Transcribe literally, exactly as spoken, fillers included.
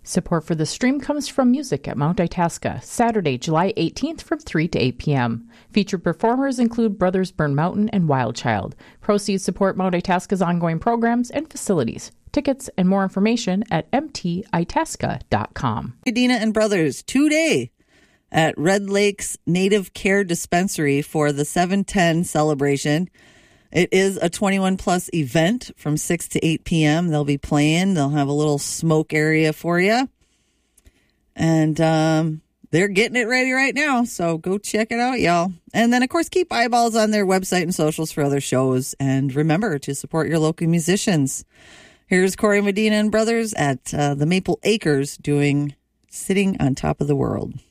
Support for the stream comes from Music at Mount Itasca, Saturday, July eighteenth from three to eight p.m. Featured performers include Brothers Burn Mountain and Wild Child. Proceeds support Mount Itasca's ongoing programs and facilities. Tickets and more information at m t itasca dot com. Medina and Brothers today at Red Lakes Native Care Dispensary for the seven ten celebration. It is a twenty-one plus event from six to eight p.m. They'll be playing. They'll have a little smoke area for you. And um, they're getting it ready right now. So go check it out, y'all. And then, of course, keep eyeballs on their website and socials for other shows. And remember to support your local musicians. Here's Corey Medina and Brothers at uh, the Maple Acres doing Sitting on Top of the World.